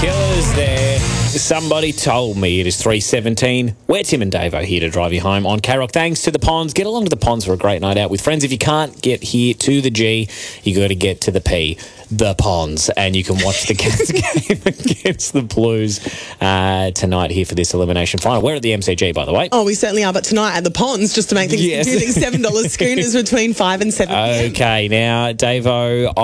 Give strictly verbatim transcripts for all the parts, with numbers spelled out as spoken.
Killers there. Somebody told me it is three seventeen. We're Tim and Davo here to drive you home on K-Rock. Thanks to the Ponds. Get along to the Ponds for a great night out with friends. If you can't get here to the G, you got to get to the P, the Ponds, and you can watch the Cats game against the Blues uh, tonight here for this elimination final. We're at the M C G, by the way. Oh, we certainly are, but tonight at the Ponds, just to make things Yes. confusing, seven dollars schooners between five and seven p.m. Okay, now, Davo,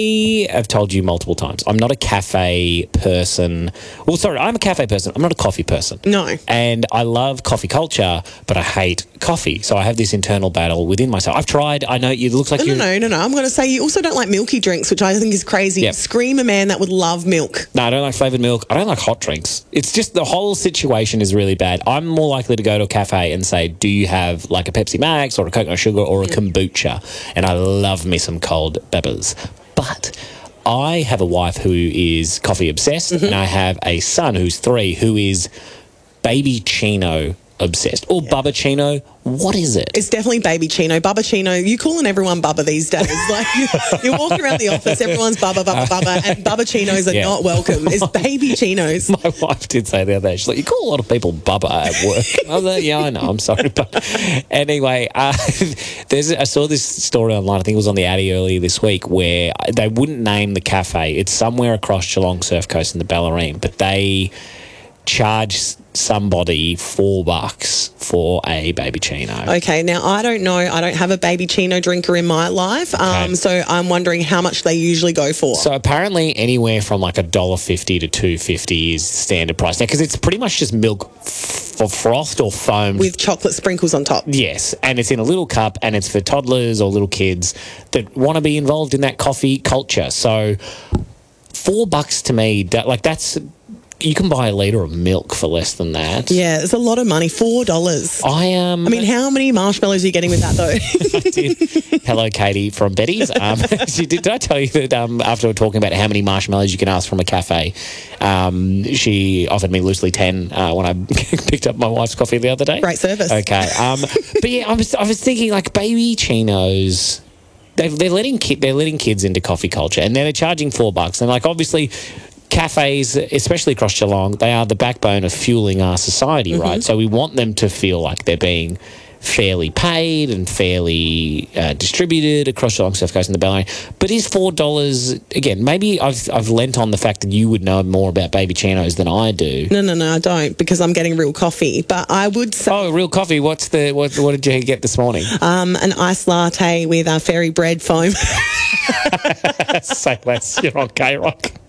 I have told you multiple times, I'm not a cafe person. Well, sorry, I'm a cafe person. I'm not a coffee person. No. And I love coffee culture, but I hate coffee. So I have this internal battle within myself. I've tried. I know it looks like No, you. no, no, no, no. I'm going to say you also don't like milky drinks, which I think is crazy. Yep. Scream a man that would love milk. No, I don't like flavoured milk. I don't like hot drinks. It's just the whole situation is really bad. I'm more likely to go to a cafe and say, do you have like a Pepsi Max or a coconut sugar or a kombucha? And I love me some cold bebbers. But I have a wife who is coffee obsessed, mm-hmm. and I have a son who's three who is baby chino obsessed. Or yeah. Bubba Chino. What is it? It's definitely baby chino. Bubba Chino. You calling everyone Bubba these days. Like you, you walk around the office, everyone's Bubba, Bubba, Bubba, and Bubba Chinos are yeah. not welcome. It's baby chinos. My wife did say the other day, she's like, you call a lot of people Bubba at work. I was like, yeah, I know, I'm sorry. But anyway, uh, there's I saw this story online, I think it was on the Addy earlier this week, where they wouldn't name the cafe. It's somewhere across Geelong Surf Coast in the Bellarine, but they charge somebody four bucks for a baby chino. Okay, now I don't know. I don't have a baby chino drinker in my life, okay. um, so I'm wondering how much they usually go for. So apparently anywhere from like a dollar fifty to two fifty is standard price now, because it's pretty much just milk for frothed or foamed with chocolate sprinkles on top. Yes, and it's in a little cup, and it's for toddlers or little kids that want to be involved in that coffee culture. So four bucks to me, like that's. You can buy a litre of milk for less than that. Yeah, it's a lot of money. Four dollars. I um. I mean, how many marshmallows are you getting with that, though? I did. Hello, Katie from Betty's. Um, she did, did I tell you that um, after we were talking about how many marshmallows you can ask from a cafe, um, she offered me loosely ten uh, when I picked up my wife's coffee the other day. Great service. Okay. Um, but yeah, I was I was thinking like baby chinos. They've, they're letting kid they're letting kids into coffee culture, and they're charging four bucks, and like obviously. Cafes, especially across Geelong, they are the backbone of fueling our society, mm-hmm. right? So we want them to feel like they're being fairly paid and fairly uh, distributed across Geelong Surf Coast and the Bellarine. But is four dollars, again, maybe I've I've lent on the fact that you would know more about baby chinos than I do. No, no, no, I don't, because I'm getting real coffee. But I would say... Oh, real coffee. What's the what, what did you get this morning? Um, an iced latte with a fairy bread foam. Say less. You're on K-Rock.